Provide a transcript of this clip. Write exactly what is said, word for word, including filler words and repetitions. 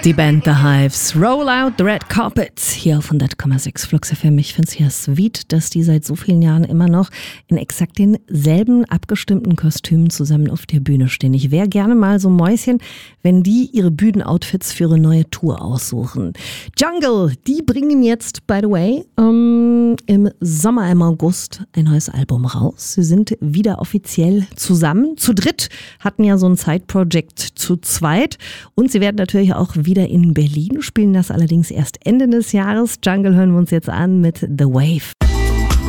Die Band The Hives, Roll Out the Red Carpet, hier auf hundert Komma sechs Flux F M. Ich finde es ja sweet, dass die seit so vielen Jahren immer noch in exakt denselben abgestimmten Kostümen zusammen auf der Bühne stehen. Ich wäre gerne mal so Mäuschen, wenn die ihre Bühnenoutfits für ihre neue Tour aussuchen. Jungle, die bringen jetzt, by the way, ähm, im Sommer, im August ein neues Album raus. Sie sind wieder offiziell zusammen. Zu dritt, hatten ja so ein Side-Project zu zweit. Und sie werden natürlich auch wieder in Berlin spielen, das allerdings erst Ende des Jahres. Jungle hören wir uns jetzt an mit The Wave.